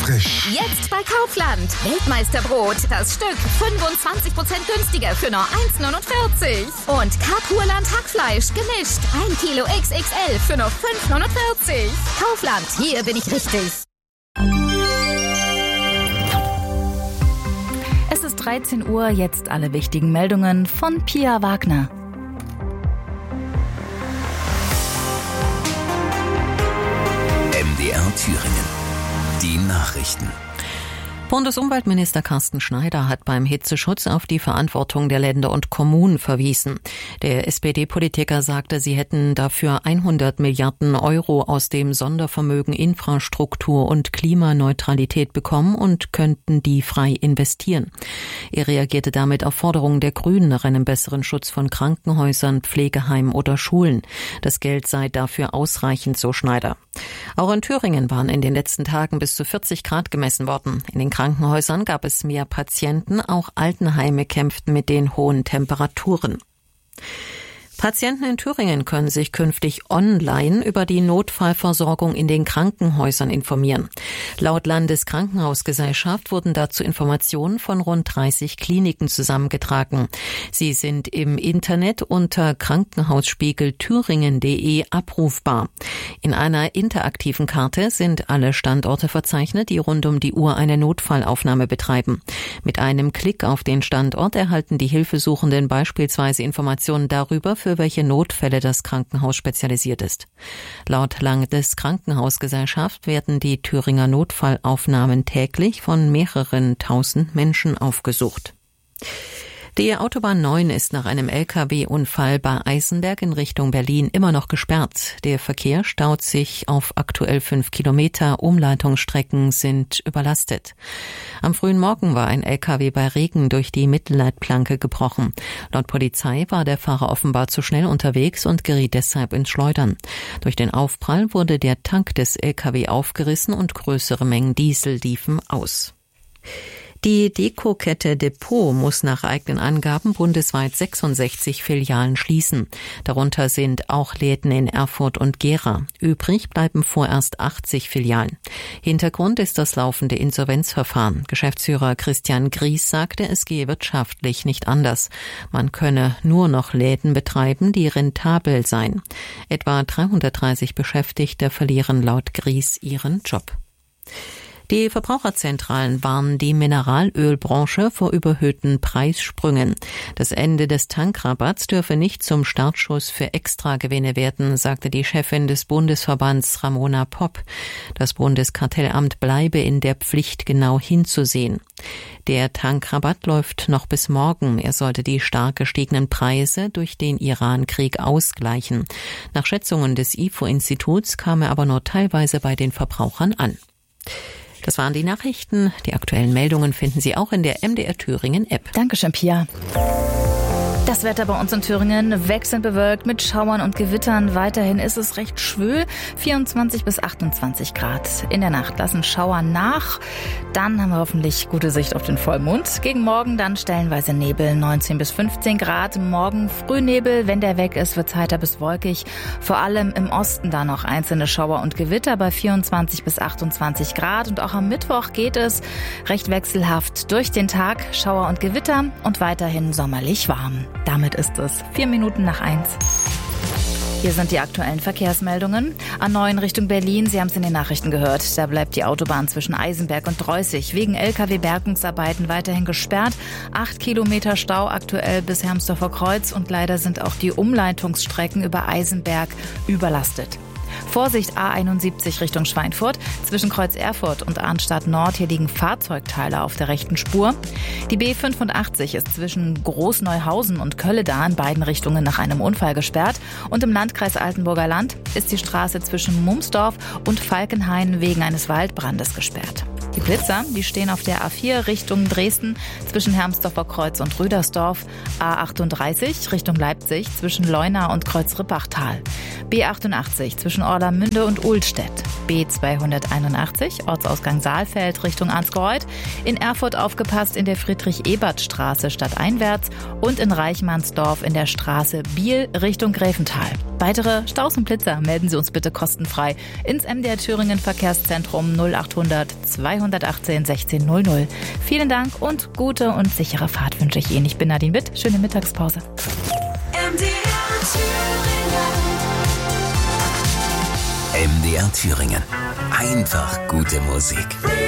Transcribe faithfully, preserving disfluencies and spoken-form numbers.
frisch. Jetzt bei Kaufland. Weltmeisterbrot. Das Stück fünfundzwanzig Prozent günstiger für nur eins neunundvierzig. Und Kapurland Hackfleisch gemischt. ein Kilo X X L für nur fünf neunundvierzig. Kaufland, hier bin ich richtig. Es ist dreizehn Uhr, jetzt alle wichtigen Meldungen von Pia Wagner. M D R Thüringen. Die Nachrichten. Bundesumweltminister Carsten Schneider hat beim Hitzeschutz auf die Verantwortung der Länder und Kommunen verwiesen. Der S P D-Politiker sagte, sie hätten dafür hundert Milliarden Euro aus dem Sondervermögen Infrastruktur und Klimaneutralität bekommen und könnten die frei investieren. Er reagierte damit auf Forderungen der Grünen nach einem besseren Schutz von Krankenhäusern, Pflegeheimen oder Schulen. Das Geld sei dafür ausreichend, so Schneider. Auch in Thüringen waren in den letzten Tagen bis zu vierzig Grad gemessen worden. In den Krankenhäusern gab es mehr Patienten, auch Altenheime kämpften mit den hohen Temperaturen. Patienten in Thüringen können sich künftig online über die Notfallversorgung in den Krankenhäusern informieren. Laut Landeskrankenhausgesellschaft wurden dazu Informationen von rund dreißig Kliniken zusammengetragen. Sie sind im Internet unter krankenhausspiegel thüringen punkt de abrufbar. In einer interaktiven Karte sind alle Standorte verzeichnet, die rund um die Uhr eine Notfallaufnahme betreiben. Mit einem Klick auf den Standort erhalten die Hilfesuchenden beispielsweise Informationen darüber, für welche Notfälle das Krankenhaus spezialisiert ist. Laut Landeskrankenhausgesellschaft werden die Thüringer Notfallaufnahmen täglich von mehreren tausend Menschen aufgesucht. Die Autobahn neun ist nach einem L K W-Unfall bei Eisenberg in Richtung Berlin immer noch gesperrt. Der Verkehr staut sich auf aktuell fünf Kilometer. Umleitungsstrecken sind überlastet. Am frühen Morgen war ein L K W bei Regen durch die Mittelleitplanke gebrochen. Laut Polizei war der Fahrer offenbar zu schnell unterwegs und geriet deshalb ins Schleudern. Durch den Aufprall wurde der Tank des L K W aufgerissen und größere Mengen Diesel liefen aus. Die Deko-Kette Depot muss nach eigenen Angaben bundesweit sechsundsechzig Filialen schließen. Darunter sind auch Läden in Erfurt und Gera. Übrig bleiben vorerst achtzig Filialen. Hintergrund ist das laufende Insolvenzverfahren. Geschäftsführer Christian Gries sagte, es gehe wirtschaftlich nicht anders. Man könne nur noch Läden betreiben, die rentabel seien. Etwa dreihundertdreißig Beschäftigte verlieren laut Gries ihren Job. Die Verbraucherzentralen warnen die Mineralölbranche vor überhöhten Preissprüngen. Das Ende des Tankrabatts dürfe nicht zum Startschuss für Extragewinne werden, sagte die Chefin des Bundesverbands Ramona Popp. Das Bundeskartellamt bleibe in der Pflicht, genau hinzusehen. Der Tankrabatt läuft noch bis morgen. Er sollte die stark gestiegenen Preise durch den Iran-Krieg ausgleichen. Nach Schätzungen des I F O-Instituts kam er aber nur teilweise bei den Verbrauchern an. Das waren die Nachrichten. Die aktuellen Meldungen finden Sie auch in der M D R Thüringen App. Dankeschön, Pia. Das Wetter bei uns in Thüringen wechselnd bewölkt mit Schauern und Gewittern. Weiterhin ist es recht schwül, vierundzwanzig bis achtundzwanzig Grad. In der Nacht lassen Schauer nach. Dann haben wir hoffentlich gute Sicht auf den Vollmond. Gegen Morgen dann stellenweise Nebel, neunzehn bis fünfzehn Grad. Morgen Frühnebel, wenn der weg ist, wird es heiter bis wolkig. Vor allem im Osten da noch einzelne Schauer und Gewitter bei vierundzwanzig bis achtundzwanzig Grad. Und auch am Mittwoch geht es recht wechselhaft durch den Tag. Schauer und Gewitter und weiterhin sommerlich warm. Damit ist es vier Minuten nach eins. Hier sind die aktuellen Verkehrsmeldungen. A neun Richtung Berlin, Sie haben es in den Nachrichten gehört. Da bleibt die Autobahn zwischen Eisenberg und Dreußig wegen L K W-Bergungsarbeiten weiterhin gesperrt. Acht Kilometer Stau aktuell bis Hermsdorfer Kreuz und leider sind auch die Umleitungsstrecken über Eisenberg überlastet. Vorsicht A einundsiebzig Richtung Schweinfurt. Zwischen Kreuz Erfurt und Arnstadt Nord, hier liegen Fahrzeugteile auf der rechten Spur. Die B fünfundachtzig ist zwischen Großneuhausen und Kölledar in beiden Richtungen nach einem Unfall gesperrt. Und im Landkreis Altenburger Land ist die Straße zwischen Mumsdorf und Falkenhain wegen eines Waldbrandes gesperrt. Die Blitzer, die stehen auf der A vier Richtung Dresden zwischen Hermsdorfer Kreuz und Rüdersdorf, A achtunddreißig Richtung Leipzig zwischen Leuna und Kreuz-Rippachtal, B achtundachtzig zwischen Orlamünde und Uhlstedt, B zweihunderteinundachtzig Ortsausgang Saalfeld Richtung Ansgreuth, in Erfurt aufgepasst in der Friedrich-Ebert-Straße stadteinwärts und in Reichmannsdorf in der Straße Biel Richtung Gräfental. Weitere Staus und Blitzer melden Sie uns bitte kostenfrei ins M D R Thüringen Verkehrszentrum null achthundert zweihundertachtzehn sechzehn null null. Vielen Dank und gute und sichere Fahrt wünsche ich Ihnen. Ich bin Nadine Witt. Schöne Mittagspause. M D R Thüringen. M D R Thüringen. Einfach gute Musik.